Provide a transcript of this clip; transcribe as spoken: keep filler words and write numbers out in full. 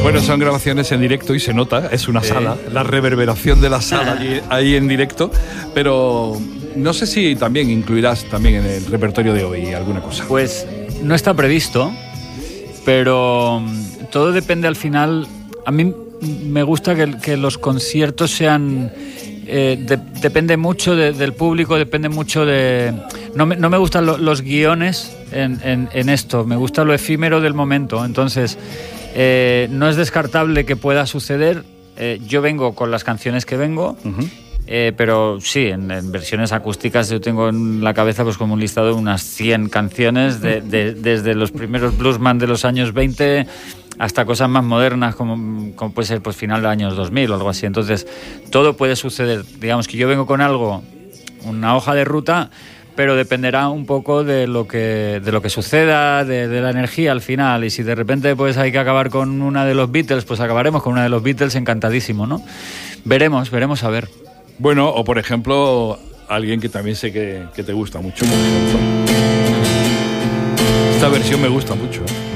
Bueno, son grabaciones en directo y se nota, es una sí. sala, la reverberación de la sala allí, ahí en directo, pero no sé si también incluirás también en el repertorio de hoy alguna cosa. Pues no está previsto, pero todo depende al final. A mí me gusta que, que los conciertos sean... Eh, de, depende mucho de, del público, depende mucho de... No me, no me gustan lo, los guiones en, en, en esto, me gusta lo efímero del momento. Entonces, eh, no es descartable que pueda suceder. Eh, yo vengo con las canciones que vengo, uh-huh. eh, pero sí, en, en versiones acústicas yo tengo en la cabeza pues como un listado de unas cien canciones, de, de, desde los primeros bluesman de los años veinte... hasta cosas más modernas como, como puede ser pues final de los años dos mil o algo así. Entonces todo puede suceder. Digamos que yo vengo con algo, una hoja de ruta, pero dependerá un poco de lo que, de lo que suceda, de, de la energía al final. Y si de repente pues hay que acabar con una de los Beatles, pues acabaremos con una de los Beatles, encantadísimo, ¿no? Veremos, veremos a ver. Bueno, o por ejemplo, alguien que también sé que, que te gusta mucho, por ejemplo. Esta versión me gusta mucho, ¿eh?